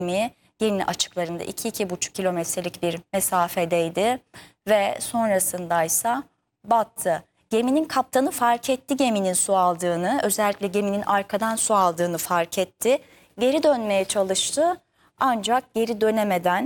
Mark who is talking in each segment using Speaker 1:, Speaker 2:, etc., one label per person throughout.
Speaker 1: gemi Girne açıklarında 2-2,5 kilometrelik bir mesafedeydi ve sonrasındaysa battı. Geminin kaptanı fark etti geminin su aldığını, özellikle geminin arkadan su aldığını fark etti. Geri dönmeye çalıştı ancak geri dönemeden,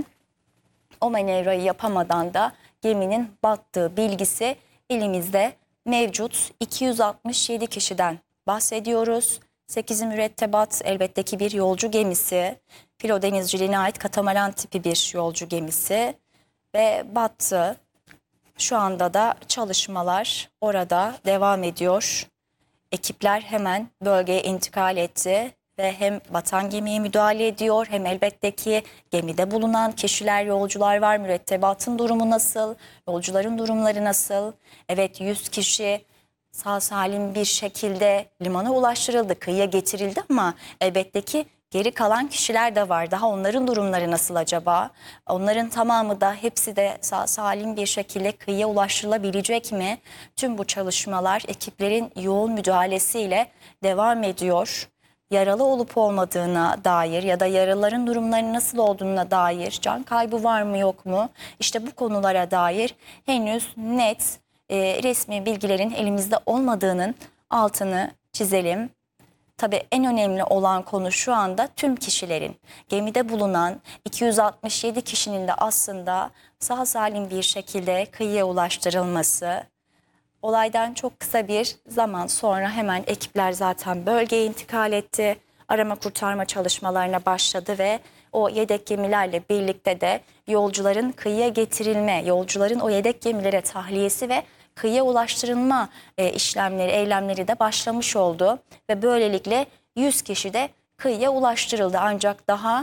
Speaker 1: o manevrayı yapamadan da geminin battığı bilgisi elimizde mevcut. 267 kişiden bahsediyoruz. 8'i mürettebat, elbette ki bir yolcu gemisi. Filo denizciliğine ait katamaran tipi bir yolcu gemisi ve battı. Şu anda da çalışmalar orada devam ediyor. Ekipler hemen bölgeye intikal etti ve hem batan gemiye müdahale ediyor hem elbette ki gemide bulunan kişiler, yolcular var. Mürettebatın durumu nasıl? Yolcuların durumları nasıl? Evet, 100 kişi sağ salim bir şekilde limana ulaştırıldı, kıyıya getirildi ama elbette ki geri kalan kişiler de var. Daha onların durumları nasıl acaba? Onların tamamı da, hepsi de sağ salim bir şekilde kıyıya ulaştırılabilecek mi? Tüm bu çalışmalar ekiplerin yoğun müdahalesiyle devam ediyor. Yaralı olup olmadığına dair ya da yaralıların durumlarının nasıl olduğuna dair, can kaybı var mı yok mu? İşte bu konulara dair henüz net resmi bilgilerin elimizde olmadığının altını çizelim. Tabii en önemli olan konu şu anda tüm kişilerin, gemide bulunan 267 kişinin de aslında sağ salim bir şekilde kıyıya ulaştırılması. Olaydan çok kısa bir zaman sonra hemen ekipler zaten bölgeye intikal etti. Arama kurtarma çalışmalarına başladı ve o yedek gemilerle birlikte de yolcuların kıyıya getirilme, yolcuların o yedek gemilere tahliyesi ve kıyıya ulaştırılma işlemleri, eylemleri de başlamış oldu. Ve böylelikle 100 kişi de kıyıya ulaştırıldı. Ancak daha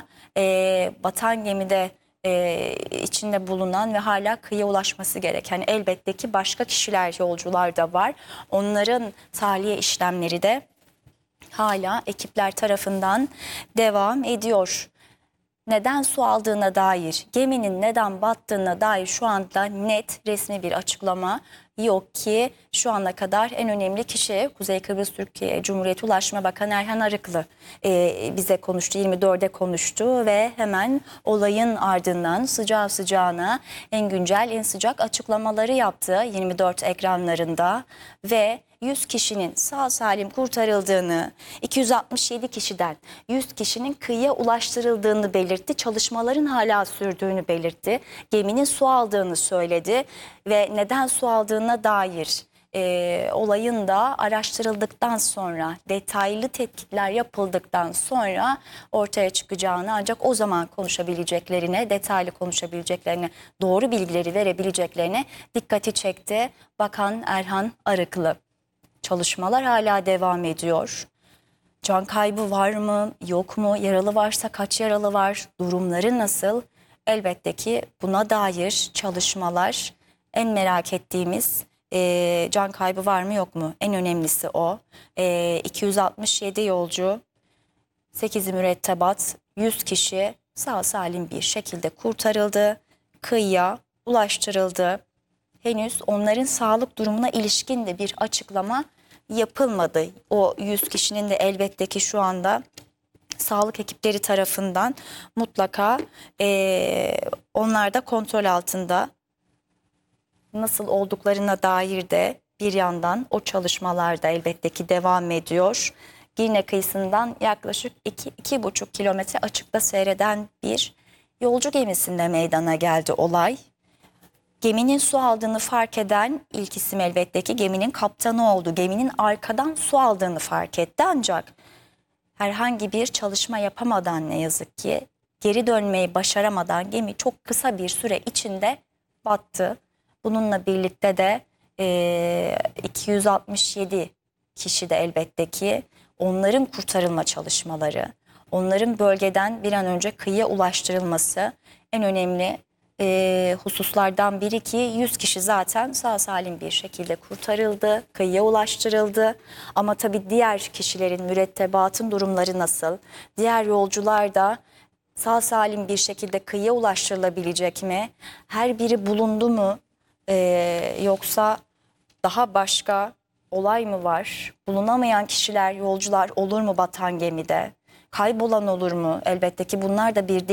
Speaker 1: batan gemide içinde bulunan ve hala kıyıya ulaşması gereken elbette ki başka kişiler, yolcular da var. Onların tahliye işlemleri de hala ekipler tarafından devam ediyor. Neden su aldığına dair, geminin neden battığına dair şu anda net resmi bir açıklama yok ki şu ana kadar en önemli kişi Kuzey Kıbrıs Türkiye Cumhuriyeti Ulaşma Bakanı Erhan Arıklı bize konuştu, 24'de konuştu ve hemen olayın ardından sıcağı sıcağına en güncel, en sıcak açıklamaları yaptı 24 ekranlarında ve 100 kişinin sağ salim kurtarıldığını, 267 kişiden 100 kişinin kıyıya ulaştırıldığını belirtti. Çalışmaların hala sürdüğünü belirtti. Geminin su aldığını söyledi ve neden su aldığına dair olayın da araştırıldıktan sonra, detaylı tetkikler yapıldıktan sonra ortaya çıkacağını, ancak o zaman konuşabileceklerine, detaylı konuşabileceklerine, doğru bilgileri verebileceklerine dikkati çekti Bakan Erhan Arıklı. Çalışmalar hala devam ediyor. Can kaybı var mı, yok mu? Yaralı varsa kaç yaralı var? Durumları nasıl? Elbette ki buna dair çalışmalar, en merak ettiğimiz can kaybı var mı yok mu? En önemlisi o. 267 yolcu, 8'i mürettebat, 100 kişi sağ salim bir şekilde kurtarıldı. Kıyıya ulaştırıldı. Henüz onların sağlık durumuna ilişkin de bir açıklama yapılmadı. O 100 kişinin de elbette ki şu anda sağlık ekipleri tarafından mutlaka onlar da kontrol altında, nasıl olduklarına dair de bir yandan o çalışmalar da elbette ki devam ediyor. Girne kıyısından yaklaşık 2-2,5 kilometre açıkta seyreden bir yolcu gemisinde meydana geldi olay. Geminin su aldığını fark eden ilk isim elbette ki geminin kaptanı oldu. Geminin arkadan su aldığını fark etti ancak herhangi bir çalışma yapamadan, ne yazık ki geri dönmeyi başaramadan gemi çok kısa bir süre içinde battı. Bununla birlikte de 267 kişi de elbette ki onların kurtarılma çalışmaları, onların bölgeden bir an önce kıyıya ulaştırılması en önemli hususlardan biri ki 100 kişi zaten sağ salim bir şekilde kurtarıldı, kıyıya ulaştırıldı. Ama tabii diğer kişilerin, mürettebatın durumları nasıl? Diğer yolcular da sağ salim bir şekilde kıyıya ulaştırılabilecek mi? Her biri bulundu mu? Yoksa daha başka olay mı var? Bulunamayan kişiler, yolcular olur mu batan gemide? Kaybolan olur mu? Elbette ki bunlar da bir